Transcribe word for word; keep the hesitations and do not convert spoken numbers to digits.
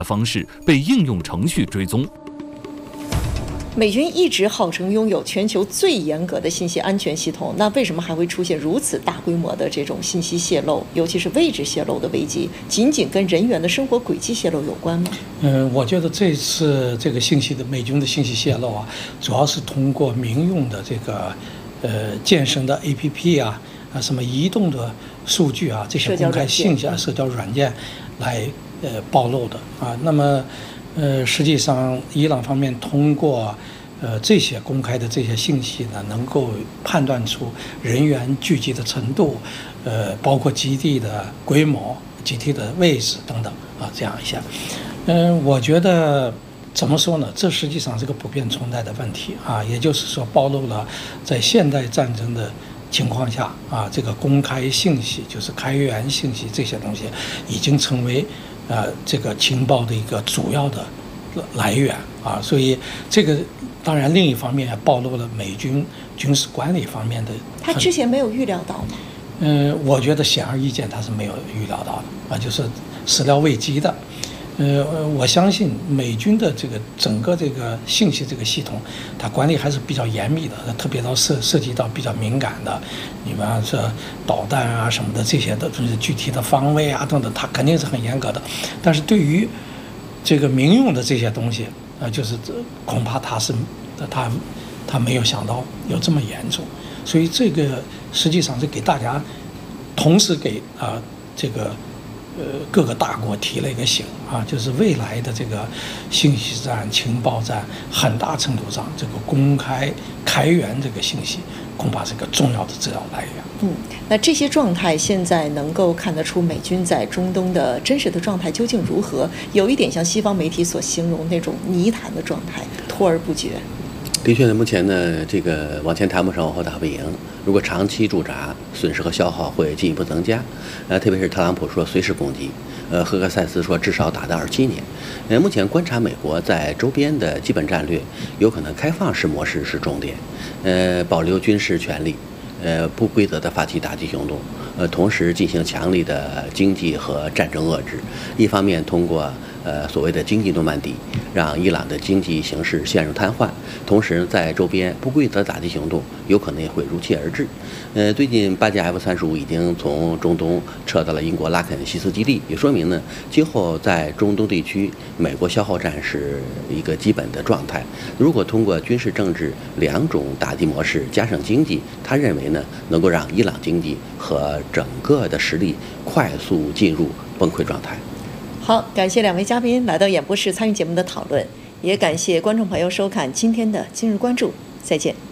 方式被应用程序追踪。 美军一直号称拥有全球最严格的信息安全系统，那为什么还会出现如此大规模的这种信息泄露，尤其是位置泄露的危机？仅仅跟人员的生活轨迹泄露有关吗？ 嗯，我觉得这次这个信息的美军的信息泄露啊，主要是通过民用的这个呃健身的 A P P 啊啊什么移动的数据啊这些公开信息啊社交软件来呃暴露的啊。那么呃，实际上，伊朗方面通过呃这些公开的这些信息呢，能够判断出人员聚集的程度，呃，包括基地的规模、基地的位置等等啊，这样一些。嗯、呃，我觉得怎么说呢？这实际上是个普遍存在的问题啊，也就是说，暴露了在现代战争的情况下啊，这个公开信息，就是开源信息这些东西，已经成为呃，这个情报的一个主要的来源啊，所以这个当然另一方面也暴露了美军军事管理方面的。 他之前没有预料到吗？ 嗯、呃，我觉得显而易见他是没有预料到的啊，就是始料未及的。呃，我相信美军的这个整个这个信息这个系统，它管理还是比较严密的，特别到涉涉及到比较敏感的，你比方说导弹啊什么的这些的，就是具体的方位啊等等，它肯定是很严格的。但是对于这个民用的这些东西啊、呃，就是恐怕他是他他没有想到有这么严重，所以这个实际上是给大家同时给啊、呃、这个。呃，各个大国提了一个醒啊，就是未来的这个信息战、情报战，很大程度上这个公开开源这个信息，恐怕是个重要的资料来源。 嗯，那这些状态现在能够看得出美军在中东的真实的状态究竟如何？有一点像西方媒体所形容那种泥潭的状态，拖而不决。 的确呢，目前呢，这个往前谈不成，往后打不赢。如果长期驻扎，损失和消耗会进一步增加。呃，特别是特朗普说随时攻击，呃，赫克塞斯说至少打到二七年。呃，目前观察美国在周边的基本战略，有可能开放式模式是重点，呃，保留军事权力，呃，不规则的发起打击行动，呃，同时进行强力的经济和战争遏制。一方面通过呃所谓的经济诺曼底，让伊朗的经济形势陷入瘫痪，同时在周边不规则打击行动有可能也会如期而至。呃，最近八架 F 三十五已经从中东撤到了英国拉肯西斯基地，也说明呢，今后在中东地区，美国消耗战是一个基本的状态。如果通过军事、政治两种打击模式加上经济，他认为呢，能够让伊朗经济和整个的实力快速进入崩溃状态。 好，感谢两位嘉宾来到演播室参与节目的讨论，也感谢观众朋友收看今天的今日关注，再见。